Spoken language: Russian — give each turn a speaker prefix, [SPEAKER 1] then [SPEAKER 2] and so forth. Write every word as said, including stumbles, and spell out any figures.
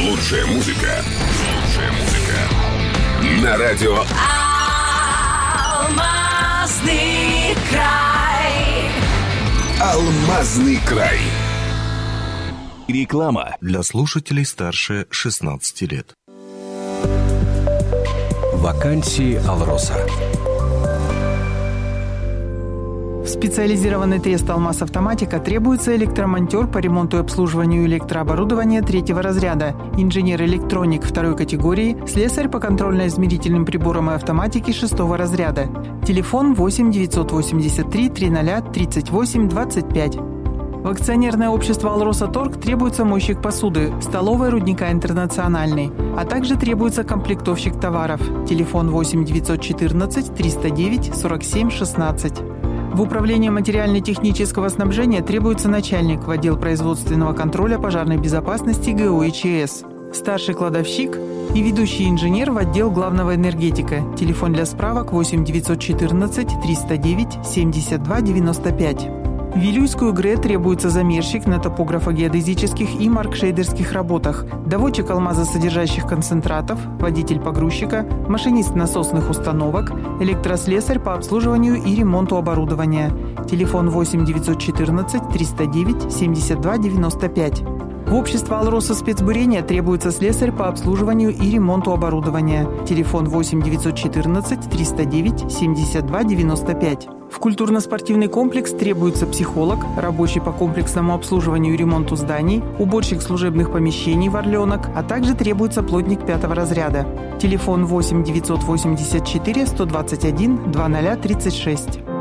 [SPEAKER 1] Лучшая музыка. Лучшая музыка. На радио
[SPEAKER 2] Алмазный край.
[SPEAKER 1] Алмазный край.
[SPEAKER 3] Реклама для слушателей старше шестнадцати лет.
[SPEAKER 4] Вакансии «Алроса».
[SPEAKER 5] В специализированный трест «Алмаз Автоматика» требуется электромонтер по ремонту и обслуживанию электрооборудования третьего разряда, инженер-электроник второй категории, слесарь по контрольно-измерительным приборам и автоматике шестого разряда. Телефон восемь девятьсот восемьдесят три триста тридцать восемь двадцать пять. В акционерное общество «Алроса Торг» требуется мойщик посуды, столовая рудника «Интернациональный», а также требуется комплектовщик товаров. Телефон восемь девятьсот четырнадцать триста девять сорок семь шестнадцать. В управлении материально-технического снабжения требуется начальник в отдел производственного контроля пожарной безопасности ГО и ЧС, старший кладовщик и ведущий инженер в отдел главного энергетика. Телефон для справок восемь девятьсот четырнадцать триста девять семьдесят два девяносто пять. В Вилюйскую ГРЭ требуется замерщик на топографо-геодезических и маркшейдерских работах, доводчик алмазосодержащих концентратов, водитель погрузчика, машинист насосных установок, электрослесарь по обслуживанию и ремонту оборудования. Телефон восемь девятьсот четырнадцать триста девять семьдесят два девяносто пять. В общество «Алроса спецбурения» требуется слесарь по обслуживанию и ремонту оборудования. Телефон восемь девятьсот четырнадцать триста девять семьдесят два девяносто пять. В культурно-спортивный комплекс требуется психолог, рабочий по комплексному обслуживанию и ремонту зданий, уборщик служебных помещений в «Орленок», а также требуется плотник пятого разряда. Телефон восемь девятьсот восемьдесят четыре сто двадцать один двадцать тридцать шесть.